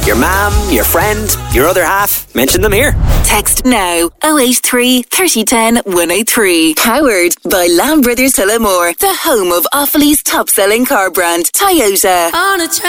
Your mam, your friend, your other half. Mention them here. Text now 083 3010 103. Powered by Lamb Brothers Tullamore, the home of Offaly's top-selling car brand, Toyota. On a